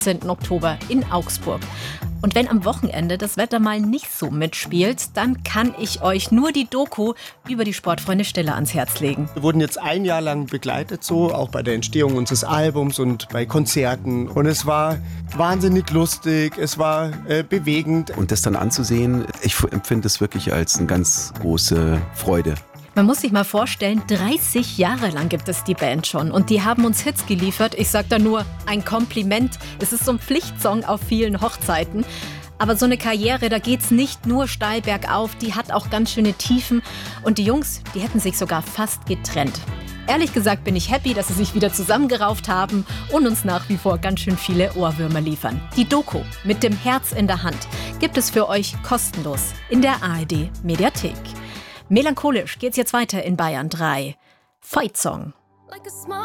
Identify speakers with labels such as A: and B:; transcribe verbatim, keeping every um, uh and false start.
A: vierzehnten Oktober in Augsburg. Und wenn am Wochenende das Wetter mal nicht so mitspielt, dann kann ich euch nur die Doku über die Sportfreunde Stiller ans Herz legen.
B: Wir wurden jetzt ein Jahr lang begleitet, so auch bei der Entstehung unseres Albums und bei Konzerten. Und es war wahnsinnig lustig, es war äh, bewegend.
C: Und das dann anzusehen, ich empfinde es wirklich als eine ganz große Freude.
A: Man muss sich mal vorstellen, dreißig Jahre lang gibt es die Band schon und die haben uns Hits geliefert. Ich sag da nur ein Kompliment. Es ist so ein Pflichtsong auf vielen Hochzeiten. Aber so eine Karriere, da geht's nicht nur steil bergauf, die hat auch ganz schöne Tiefen. Und die Jungs, die hätten sich sogar fast getrennt. Ehrlich gesagt bin ich happy, dass sie sich wieder zusammengerauft haben und uns nach wie vor ganz schön viele Ohrwürmer liefern. Die Doku mit dem Herz in der Hand gibt es für euch kostenlos in der A R D-Mediathek. Melancholisch geht's jetzt weiter in Bayern drei. Fight Song.